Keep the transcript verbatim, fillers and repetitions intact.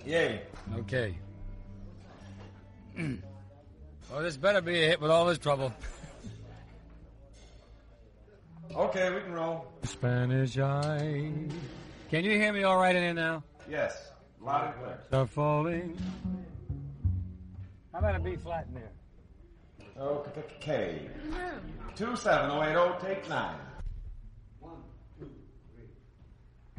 Yay. Okay. Well, this better be a hit with all this trouble. Okay, we can roll. Spanish eye. Can you hear me all right in here now? Yes. Loud and clear. Start falling. How about a B flat in there? Okay. two seven oh eight oh, take nine.